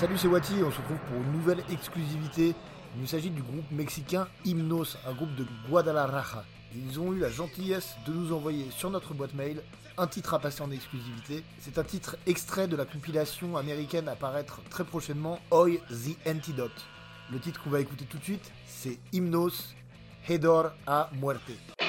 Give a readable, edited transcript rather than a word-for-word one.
Salut, c'est Wati, on se retrouve pour une nouvelle exclusivité. Il s'agit du groupe mexicain Hymnos, un groupe de Guadalajara. Ils ont eu la gentillesse de nous envoyer sur notre boîte mail un titre à passer en exclusivité. C'est un titre extrait de la compilation américaine à paraître très prochainement, Hoy the Antidote. Le titre qu'on va écouter tout de suite, c'est Hymnos, Hedor a Muerte.